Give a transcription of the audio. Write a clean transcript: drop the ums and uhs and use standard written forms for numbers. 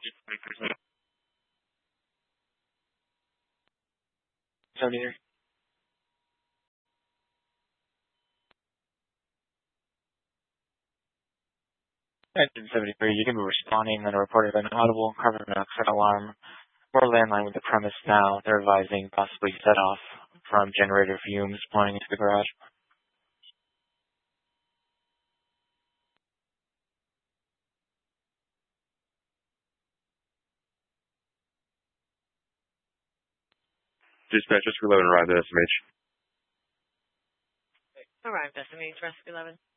73. Engine 73, you can be responding and reported an audible carbon monoxide alarm or landline with the premise now. They're advising possibly set off from generator fumes pouring into the garage. Dispatch, Rescue 11, arrived at SMH. Arrived at SMH, Rescue 11.